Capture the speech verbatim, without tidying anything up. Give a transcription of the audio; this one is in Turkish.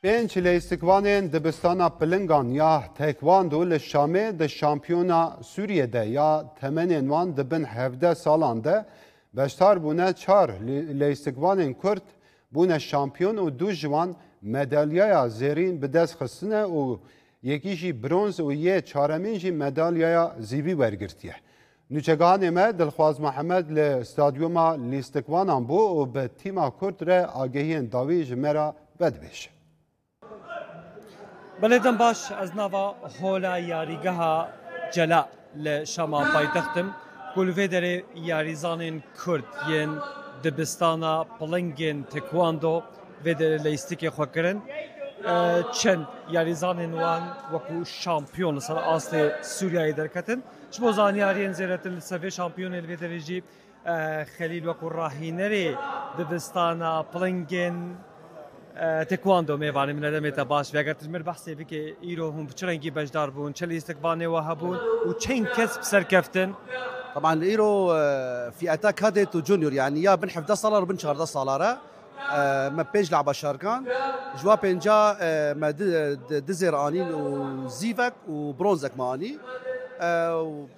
پنج لیستکوانên dibistana pilingan ya tekvando li Şamê di şampiyona Sûriyê de ya temenên wan dibin hevdeh salan de beşdar bûne çar lêstikvanên Kurd bûne şampiyon û du ji wan medalyaya zêrîn bi dest xistine û yekî jî bronz û yê çaremîn jî medalyaya zîvî wergirtiye. Nûçeganê me Dilxwaz Mihemed li stadyuma lîstikvanan bû û bi tîma Kurd re agihiyên dawî ji me re vedibêje. بەڵێدەم باش ئەز ناوە هۆلا یاریگەها جەلا لە شەما پایتەختم گولڤێ دەرێ یاریزانên Kurd yên dibistana pilingên tekvando vê derê lêstikê xwe kirin çend yarizanên wan wekû şampiyon li ser astê Sûriyayê derketin ji bo zanyariyên zêretin li sevê şampiyonê li vê derê jî Xelîl wekû rahînerê dibistana pilingên تکواندو میوانی من دمیت باش و اگر تجمر بحثی بکه ایرو هم چرنگی بجدار بون چه لیستقبانه و هبون و چین کسب سرکفتن طبعا الايرو في اتاك هادت وجونيور يعني يا بن حفظ صالار بن شهر صالاره ما بيج لعبه شاركان جوا بنجا ما دزير انين وزيفك وبرونزك ماني